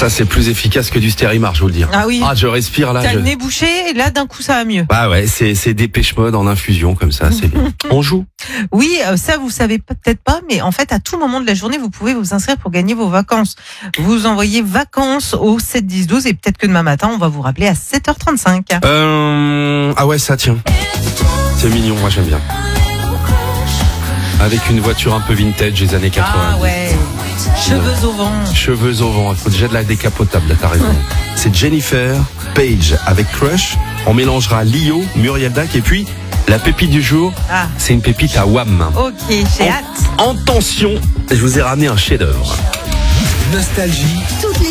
Ça, c'est plus efficace que du Stérimar, je vous le dis. Ah oui. Ah, je respire là. T'as le nez bouché et là d'un coup ça va mieux. Bah ouais, c'est Dépêche Mode en infusion comme ça, c'est bien. On joue. Oui, ça vous savez peut-être pas, mais en fait à tout moment de la journée vous pouvez vous inscrire pour gagner vos vacances. Vous envoyez vacances au 7 10 12 et peut-être que demain matin on va vous rappeler à 7h35. Ah ouais, ça tient. C'est mignon, moi j'aime bien. Avec une voiture un peu vintage des années 80. Ah ouais. Cheveux au vent. Cheveux au vent, il faut déjà de la décapotable, là, t'as raison. C'est Jennifer Page avec Crush. On mélangera Lio, Muriel Dac et puis la pépite du jour, c'est une pépite à Wham. Ok, j'ai hâte. En tension, je vous ai ramené un chef-d'œuvre. Nostalgie. Toutes les